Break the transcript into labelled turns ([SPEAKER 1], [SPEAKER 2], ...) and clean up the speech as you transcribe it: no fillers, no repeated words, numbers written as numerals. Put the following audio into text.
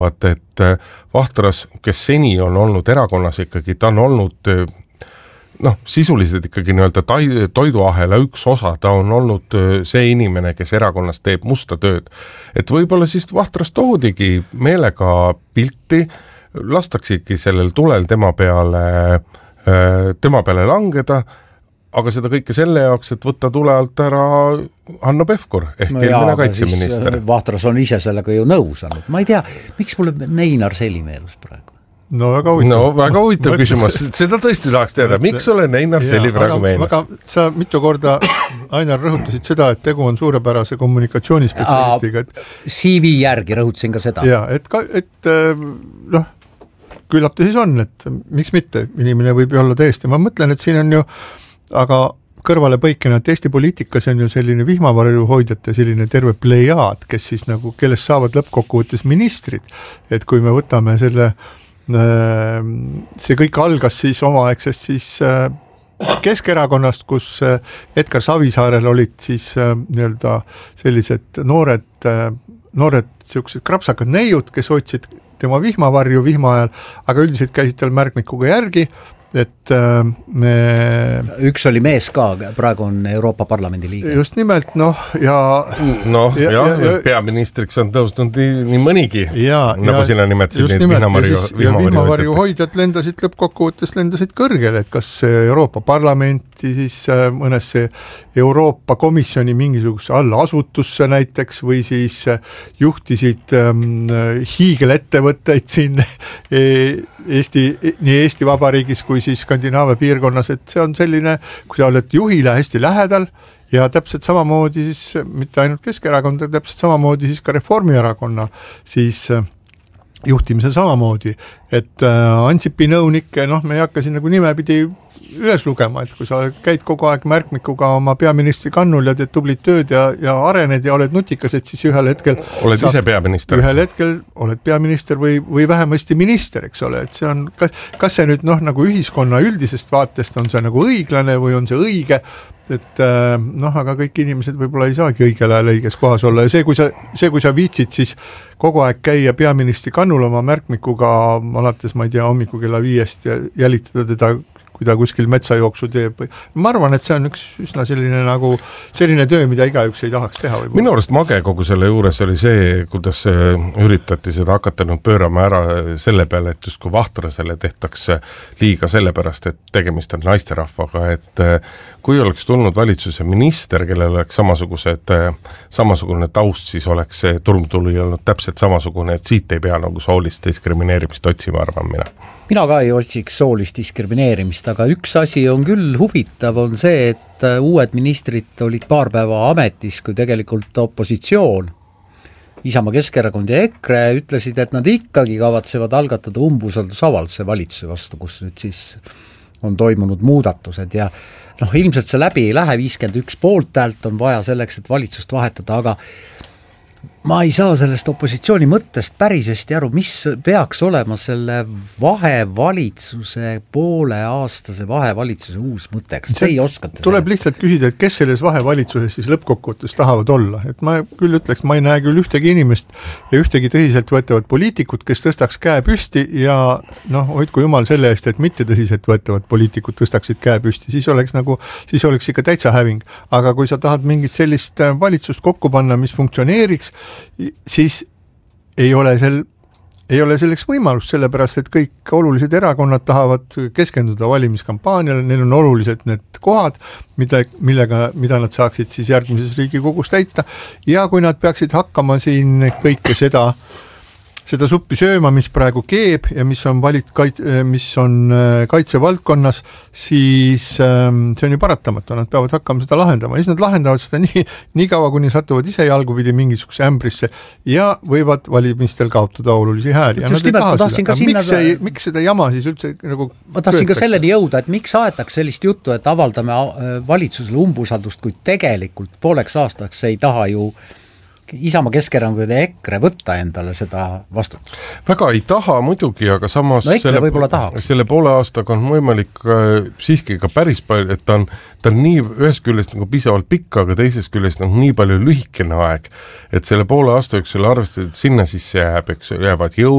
[SPEAKER 1] et Vahtras, kes seni on olnud erakonnas ikkagi, ta on olnud sisuliselt ikkagi nii-öelda toiduahela üks osa, ta on olnud see inimene, kes erakonnas teeb musta tööd. Et võib-olla siis Vahtras toodigi meelega pilti, lastaksidki sellel tulel tema peale langeda, aga seda kõike selle jaoks, et võtta tule alt ära Hanno Pevkur ehk eelmine kaitseminister.
[SPEAKER 2] Vahtras on ise sellega ju nõus olnud. Ma ei tea, miks mulle Neinar Seli meelus praegu?
[SPEAKER 1] Väga huvitav küsimus. Seda tõesti tahaks teada. Miks sulle Neinar Seli praegu meenus?
[SPEAKER 3] Sa mitu korda, Ainar, rõhutasid seda, et tegu on suurepärase kommunikatsioonispetsialistiga.
[SPEAKER 2] CV järgi rõhutasin ka seda.
[SPEAKER 3] Ja, küllap ta siis on, et miks mitte, inimene võib ju olla täiesti. Ma mõtlen, et siin on ju, aga kõrvale põikena, et Eesti poliitikas on ju selline vihmavarju hoidjate selline terve plejaad, kes siis nagu, kellest saavad lõppkokkuvõttes ministrid. Et kui me võtame see kõik algas siis omaaegsest siis Keskerakonnast, kus Edgar Savisaarel olid siis nii-öelda sellised noored sellised krapsakad neiud, kes hoidsid tema vihmavarju vihma ajal, aga üldiselt käisid tal märkmikuga järgi, et
[SPEAKER 2] üks oli mees ka, praegu on Euroopa Parlamendi liige.
[SPEAKER 3] Just nimelt,
[SPEAKER 1] peaministriks on tõusnud nii mõnigi, nagu sina nimetasid neid
[SPEAKER 3] vihmavarju hoidjad lendasid kõrgele, et kas Euroopa Parlamenti, siis mõnesse Euroopa Komisjoni mingisuguse allasutusse näiteks, või siis juhtisid hiigelettevõtteid siin nii Eesti Vabariigis kui siis Skandinaavia piirkonnas, et see on selline, kui sa oled juhile hästi lähedal ja täpselt samamoodi siis, mitte ainult Keskerakond, täpselt samamoodi siis ka Reformierakonna siis juhtimise samamoodi, et Ansipi nõunikke, me ei hakka siin nagu nimepidi üles lugema, et kui sa käid kogu aeg märkmikuga oma peaministri kannul ja teed tublit tööd ja arened ja oled nutikas, et siis ühel hetkel
[SPEAKER 1] oled ise peaminister.
[SPEAKER 3] Ühel hetkel oled peaminister või vähemasti minister, eks ole, et see on, kas see nüüd nagu ühiskonna üldisest vaatest on see nagu õiglane või on see õige, et aga kõik inimesed võib-olla ei saagi õigel ajal õiges kohas olla ja see, kui sa viitsid siis kogu aeg käia peaministri kannul oma märkmikuga alates, ma ei tea, hommiku kella 5 ja jälitada teda, kui ta kuskil metsajooksu teeb. Ma arvan, et see on üks üsna selline töö, mida igaüks ei tahaks teha.
[SPEAKER 1] Minu arust mage kogu selle juures oli see, kuidas üritati seda hakata pöörama ära selle peale, et just kui Vahtrasele tehtakse liiga sellepärast, et tegemist on naisterahvaga, et kui oleks tulnud valitsuse minister, kellel oleks samasugune taust, siis oleks see turmtuli olnud täpselt samasugune, et siit ei pea nagu soolist diskrimineerimist otsima, arvan mina.
[SPEAKER 2] Mina ka ei otsiks soolist diskrimineerimist, aga üks asi on küll huvitav, on see, et uued ministrid olid paar päeva ametis, kui tegelikult opositsioon, Isamaa, Keskerakond ja EKRE ütlesid, et nad ikkagi kavatsevad algatada umbusaldusavalduse valitsuse vastu, kus nüüd siis on toimunud muudatused ja ilmselt see läbi ei lähe, 51 poolthäält on vaja selleks, et valitsust vahetada, aga ma ei saa sellest opositsiooni mõttest päris hästi aru, mis peaks olema selle pooleaastase vahevalitsuse uus mõte, kas te ei oskate?
[SPEAKER 3] Tuleb lihtsalt küsida, et kes selles vahevalitsuses siis lõppkokkuvõttes tahavad olla, et ma küll ütleks, ma ei näe küll ühtegi inimest ja ühtegi tõsiselt võetavad poliitikut, kes tõstaks käe püsti ja hoidku jumal selle eest, et mitte tõsiselt võetavad poliitikud tõstaksid käe püsti, siis oleks ikka täitsa häving, aga kui sa tahad mingit sellist valitsust kokku panna, mis funktsioneeriks, siis ei ole selleks võimalust, sellepärast, et kõik olulised erakonnad tahavad keskenduda valimiskampaaniale, neil on olulised need kohad, mida nad saaksid siis järgmises Riigikogus täita ja kui nad peaksid hakkama siin kõike seda suppi sööma, mis praegu keeb ja mis on kaitsevaldkonnas, siis see on ju paratamatu, nad peavad hakkama seda lahendama ja siis nad lahendavad seda nii kaua, kuni satuvad ise jalgupidi mingisuguse ämbrisse ja võivad valimistel kaotada olulisi hääli. Miks seda jama siis üldse nagu
[SPEAKER 2] ma tahtsin ka selleni jõuda, et miks aetakse sellist juttu, et avaldame valitsusele umbusaldust, kui tegelikult pooleks aastaks ei taha ju Isamaa, Keskerakond ja EKRE võtta endale seda vastutust?
[SPEAKER 1] Väga ei taha muidugi, aga samas
[SPEAKER 2] no EKRE võib-olla tahaks.
[SPEAKER 1] Selle poole aastaga on võimalik siiski ka päris palju, et ta on nii ühest küljest nagu piisavalt pikk, aga teisest küljest on nii palju lühikene aeg, et selle poole aasta jooksul arvestades sinna sisse jäävad jõud,